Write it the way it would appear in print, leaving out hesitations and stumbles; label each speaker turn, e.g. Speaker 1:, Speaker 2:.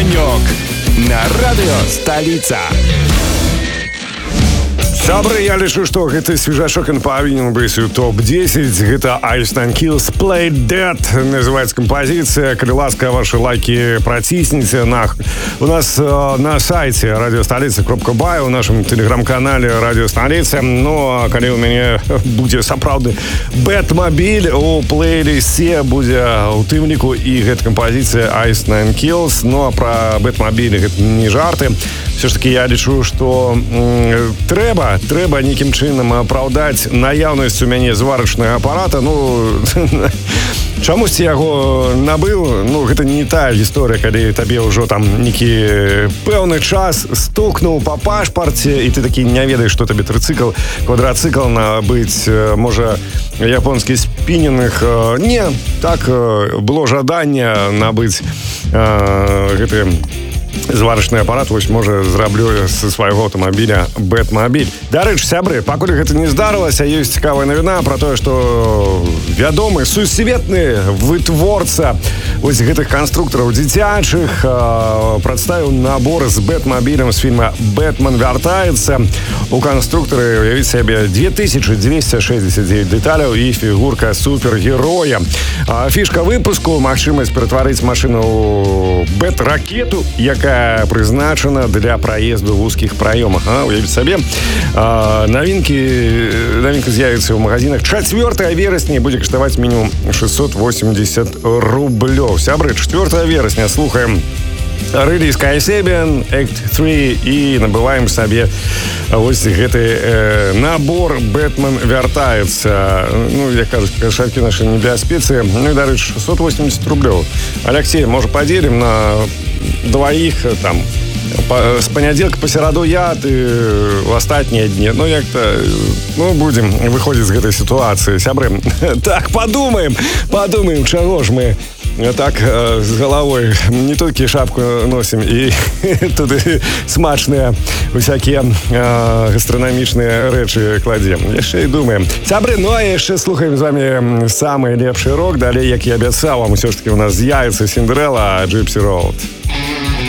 Speaker 1: Огонек на радио «Столица».
Speaker 2: Сябры, я лічу, што гэты свежачок ён павінен быць у топ-10. Гэта Ice Nine Kills Play Dead называецца кампазіцыя. Калі ласка, ваши лайки працісніце. У нас на сайце радиостолица.бай, у нашым тэлеграм-канале Радио Столица. Ну, а калі у мяне будзе сапраўдны Бэтмабіль у плейлісце, будзе у тым ліку і гэта кампазіцыя Ice Nine Kills. Ну, а пра Бэтмабіль гэта не жарты. Все ж таки я лічу, што трэба нейкім чынам апраўдаць наяўнасць у мяне зварачнага апарата. Ну, чамусьці яго набыў. Ну, гэта не тая гісторыя, калі табе ўжо там нейкі пэўны час стукнуў па пашпарце, і ты такі не ведаеш, што табе трыцыкл, квадрацыкл набыць, можа, японскі спінінг. Не, так, было жаданне набыць гэты зварачны апарат. Вось, можа, зраблю са свайго аўтамабіля Бэтмабіль. Дарэчы, сябры, пакуль гэта не здарылася, ёсць цікавая навіна пра тое, што вядомы сусветны вытворца вось гэтых канструктараў дзіцячых прадставіў набор з Бэтмабілем з фільма «Бэтмен вяртаецца». У канструктары, уявіце сабе, 2269 дэталяў і фігурка супергероя. Фішка выпуску — магчымасць ператварыць машыну ў бэт-ракету, якая прызначана для праезду в узкіх праёмах. Уявіце сабе. Навінка з'явіцца ў магазинах 4 верасня, будзе каштаваць мінімум 680 рублёў. Сябры, 4 верасня слухаем рэліз Кайсебен, Act 3 і набываем сабе вось гэты набор «Бэтмен вяртаецца». Ну, як кажуць, кашалькі нашы не для спецыі. Ну і, дарэчы, 680 рублёў. Алексей, можа, падзелім на двоих там с понеделька по сераду я, ты в астатнія дні. Ну, як-то, ну, будем выходзіць з гэтай сітуацыі, сябры. Так, подумаем, чаго ж мы так з галавой не толькі шапку носім і туды смачныя усякія гастранамічныя рэчы кладзем. Яшчэ і думаем. Сябры, ну а яшчэ слухаем з вами самы лепшы рок. Далей, як я абяцаў вам, усё ж таки у нас з'явіцца Сіндрэла, Gypsy Road.